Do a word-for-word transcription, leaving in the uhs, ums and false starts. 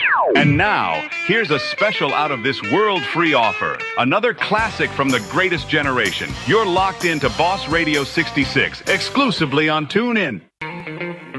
And now, here's a special out-of-this-world free offer. Another classic from the greatest generation. You're locked into Boss Radio sixty-six, exclusively on TuneIn.